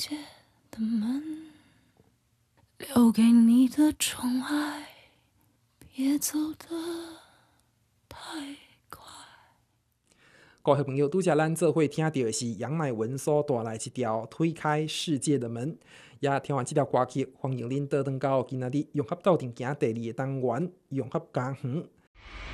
界的门，留给你的宠爱，别走得太快。 各位朋友，拄则咱做伙听到的是杨乃文所带来一条《推开世界的门》，也听完这条歌曲，欢迎恁倒转到今仔日融合斗阵行第2个单元，融合家园。